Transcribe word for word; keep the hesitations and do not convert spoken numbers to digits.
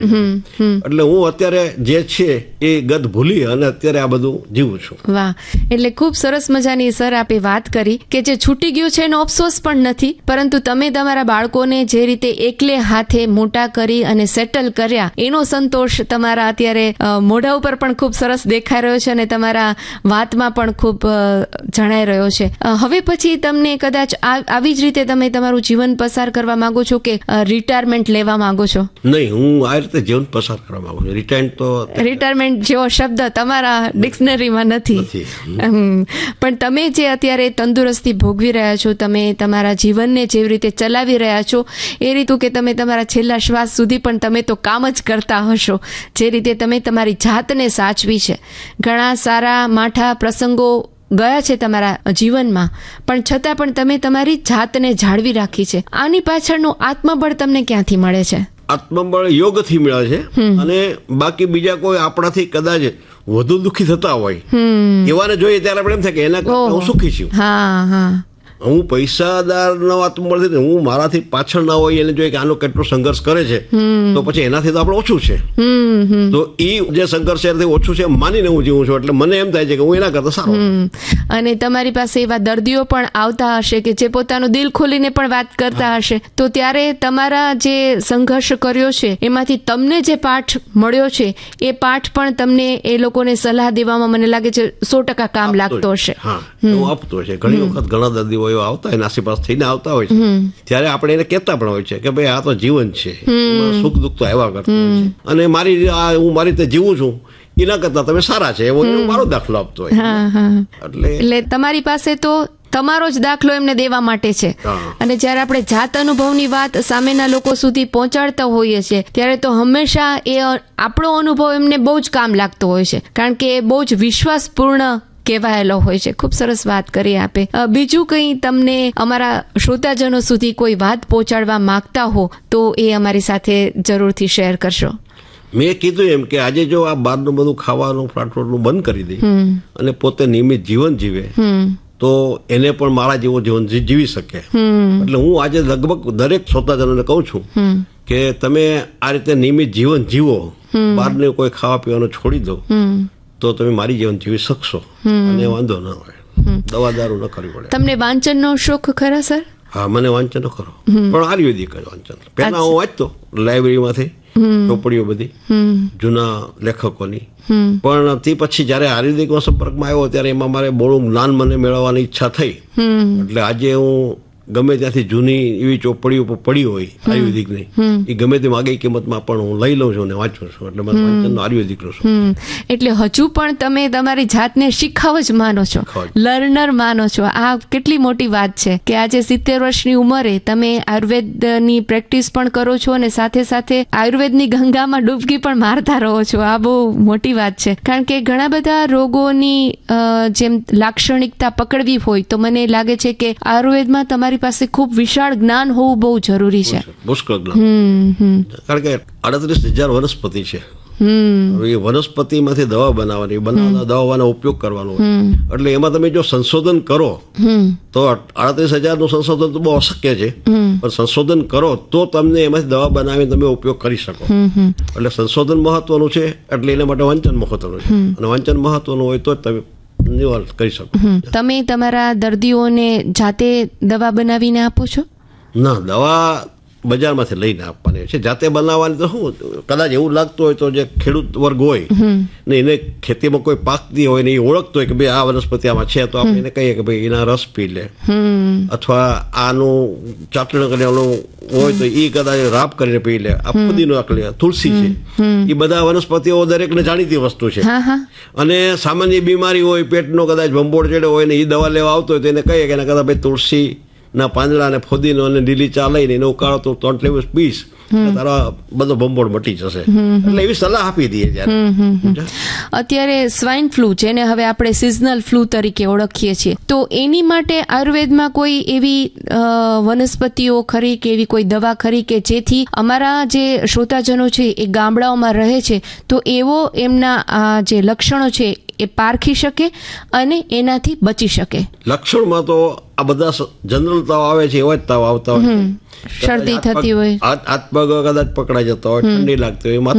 એટલે હું અત્યારે જે છે એ ગત ભૂલી અને અત્યારે આ બધું જીવું છું. વાહ, એટલે ખૂબ સરસ મજાની સર આપે વાત કરી કે જે છૂટી ગયું છે એનો અફસોસ પણ નથી, પરંતુ તમે તમારા બાળકોને જે રીતે એકલે હાથે મોટા કરી અને સેટલ કર્યા એનો સંતોષ તમારા અત્યારે મોઢા ઉપર પણ ખૂબ સરસ દેખાઈ રહ્યો છે અને તમારા વાતમાં પણ ખૂબ જણાઈ રહ્યો છે. હવે પછી તમને કદાચ આવી જ રીતે તમે તમારું જીવન પસાર કરવા માંગો છો કે રિટાયરમેન્ટ લેવા માંગો છો? નહીં, હું આ રીતે જીવન પસાર કરવા માંગુ છું. રિટાયરમેન્ટ તો રિટાયરમેન્ટ જેવો શબ્દ તમારા ડિક્શનરીમાં નથી, પણ તમે જે અત્યારે તંદુરસ્તી ભોગવી રહ્યા છો, તમે તમારા જીવનને જેવી રીતે ચલાવી રહ્યા છો એ રીતું કે તમે તમારા છેલ્લા શ્વાસ સુધી પણ તમે તો કામ જ કરતા હશો, જે રીતે તમે તમારી જાતને સાચવી છે. ઘણા સારા માઠા પ્રસંગો ગયા છે તમારા જીવનમાં, પણ છતાં પણ તમે તમારી જાતને જાળવી રાખી છે. આની પાછળનું આત્મબળ તમને ક્યાંથી મળે છે? આત્મબળ યોગથી મળે છે, અને બાકી બીજા કોઈ આપણાથી કદાચ વધુ દુઃખી થતા હોય એવાને જોઈએ ત્યારે આપણે એમ થાય કે એના કરતા હું સુખી છું. હા હા, હું પૈસાદાર નો આત્મબળ થી હું મારાથી પાછળ ના હોય એને જોઈએ કે આનો કેટલો સંઘર્ષ કરે છે તો પછી એનાથી તો આપણે ઓછું છે, તો એ જે સંઘર્ષ એનાથી ઓછું છે માનીને હું જીવું છું. એટલે મને એમ થાય છે કે હું એના કરતા સારો. અને તમારી પાસે એવા દર્દીઓ પણ આવતા હશે કે જે પોતાનું દિલ ખોલીને પણ વાત કરતા હશે, તો ત્યારે તમારા જે સંઘર્ષ કર્યો છે એમાંથી તમને જે પાઠ મળ્યો છે એ પાઠ પણ તમને એ લોકોને સલાહ દેવામાં મને લાગે છે સો ટકા કામ લાગતો હશે. હા, હું આપતો છે. ઘણી વખત ઘણા દર્દીઓ આવતા હોય નાસીપાસ થઈને આવતા હોય છે, ત્યારે આપણે એને કહેતા પણ હોય છે કે ભાઈ આ તો જીવન છે, સુખ દુઃખ તો આવ્યા કરતું હોય છે, અને મારી હું મારી રીતે જીવું છું એના કરતા તમે સારા છે એવો મારો દાખલો આપતો હોય. એટલે તમારી પાસે તો તમારો જ દાખલો એમને દેવા માટે છે. અને જયારે આપણે જાત અનુભવની વાત સામેના લોકો સુધી પહોંચાડતા હોઈએ છીએ ત્યારે તો હંમેશા એ આપણો અનુભવ એમને બહુ જ કામ લાગતો હોય છે, કારણ કે એ બહુ જ વિશ્વાસપૂર્ણ કહેવાયેલો હોય છે. ખૂબ સરસ વાત કરી આપે. બીજું કંઈ તમને અમારા શ્રોતાજનો સુધી કોઈ વાત પહોંચાડવા માંગતા હો તો એ અમારી સાથે જરૂરથી શેર કરશો. મેં કીધું એમ કે આજે જો આ બહારનું બધું ખાવાનું ફ્રાટફ્રૂટનું બંધ કરી દે અને પોતે નિયમિત જીવન જીવે તો એને પણ મારા જેવો જીવન જીવી શકે. એટલે હું આજે લગભગ દરેક શ્રોતાજનોને કહું છું કે તમે આ રીતે નિયમિત જીવન જીવો, બહારને કોઈ ખાવા પીવાનું છોડી દો તો તમે મારી જીવન જીવી શકશો અને વાંધો ના હોય, દવા દારૂ ન કરવી પડે. તમને વાંચનનો શોખ ખરા સર? હા, મને વાંચન ખરો, પણ આયુર્વેદિક વાંચન. પહેલા હું વાંચતો લાઇબ્રેરીમાંથી ચોપડીઓ બધી જૂના લેખકોની, પણ તે પછી જયારે આયુર્વેદિકમાં સંપર્કમાં આવ્યો ત્યારે એમાં મારે બહુ જ્ઞાન મને મેળવવાની ઈચ્છા થઈ. એટલે આજે હું ગમે ત્યાંથી જૂની એવી ચોપડીઓ પડી હોય આયુર્વેદિકની, એ ગમે તે માગી કિંમતમાં પણ હું લઈ લઉં છું અને વાંચું છું. એટલે મને વાંચનનો આયુર્વેદિકનો શોખ. એટલે હજુ પણ તમે તમારી જાતને શીખાવ જ માનો છો, લર્નર માનો છો. આ કેટલી મોટી વાત છે કે આજે સિત્તેર વર્ષની ઉંમરે તમે આયુર્વેદની પ્રેક્ટિસ પણ કરો છો અને સાથે સાથે આયુર્વેદની ગંગામાં ડૂબકી પણ મારતા રહો છો. આ બહુ મોટી વાત છે, કારણ કે ઘણા બધા રોગોની જેમ લાક્ષણિકતા પકડવી હોય તો મને લાગે છે કે આયુર્વેદમાં તમારી પાસે ખૂબ વિશાળ જ્ઞાન હોવું બહુ જરૂરી છે. પુષ્કળ જ્ઞાન, કારણ કે અડત્રીસ હજાર વનસ્પતિ છે. એ વનસ્પતિમાંથી દવા બનાવવાની, બનાવવાના દવાનો ઉપયોગ કરવાનો, એટલે એમાં તમે જો સંશોધન કરો તો અડત્રીસ હજાર નું સંશોધન તો બહુ અશક્ય છે, પણ સંશોધન કરો તો તમને એમાંથી દવા બનાવીને તમે ઉપયોગ કરી શકો. એટલે સંશોધન મહત્વનું છે, એટલે એના માટે વાંચન મહત્વનું છે, અને વાંચન મહત્વનું હોય તો તમે નિવારણ કરી શકો. તમે તમારા દર્દીઓને જાતે દવા બનાવીને આપો છો? ના, દવા બજારમાંથી લઈને આપવાની છે. જાતે બનાવવાની તો શું, કદાચ એવું લાગતું હોય તો જે ખેડૂત વર્ગ હોય ને એને ખેતીમાં કોઈ પાકતી હોય ને એ ઓળખતો હોય કે ભાઈ આ વનસ્પતિ આમાં છે, તો આપણે એને કહીએ કે ભાઈ એના રસ પી લે, અથવા આનું ચાટણ કરેલું હોય તો એ કદાચ રાપ કરીને પી લે. આ પુદીનો આકલે, તુલસી છે, એ બધા વનસ્પતિઓ દરેકને જાણીતી વસ્તુ છે. અને સામાન્ય બીમારી હોય, પેટનો કદાચ ભંબોળ ચડ્યો હોય ને એ દવા લેવા આવતો હોય તો એને કહીએ કે એના કદાચ ભાઈ તુલસી ના પાંદડા અને ફોદીનો અને લીલી ચા લઈને એને ઉકાળો તો ત્રણ ટેબલ પીસ, તારા બધો ભંબોળ મટી જશે. એટલે એવી સલાહ આપી દઈએ. જ્યારે અત્યારે સ્વાઇન ફ્લૂ, જેને હવે આપણે સિઝનલ ફ્લૂ તરીકે ઓળખીએ છીએ, તો એની માટે આયુર્વેદમાં કોઈ એવી વનસ્પતિઓ ખરી કે એવી કોઈ દવા ખરી કે જેથી અમારા જે શ્રોતાજનો છે એ ગામડાઓમાં રહે છે તો એવો એમના જે લક્ષણો છે એ પારખી શકે અને એનાથી બચી શકે. લક્ષણમાં તો આ બધા જનરલ તાવ આવે છે એવા જ તાવ આવતા હોય, શરદી થતી હોય, હાથ પગ કદાચ પકડાઈ જતા હોય, ઠંડી લાગતી હોય,